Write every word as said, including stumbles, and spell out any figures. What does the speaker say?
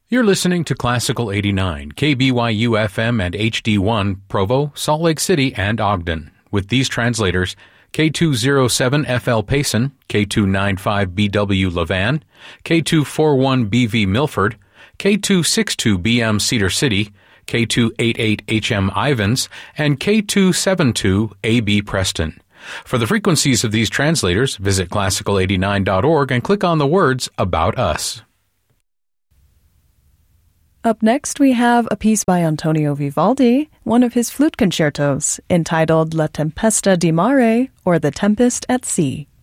You're listening to Classical eighty-nine, K B Y U F M and H D one, Provo, Salt Lake City, and Ogden. With these translators, K two oh seven F L Payson, K two ninety-five B W Levan, K two forty-one B V Milford, K two sixty-two B M Cedar City, K two eighty-eight H M Ivins, and K two seventy-two A B Preston. For the frequencies of these translators, visit classical eighty-nine dot org and click on the words About Us. Up next, we have a piece by Antonio Vivaldi, one of his flute concertos, entitled La Tempesta di Mare, or The Tempest at Sea.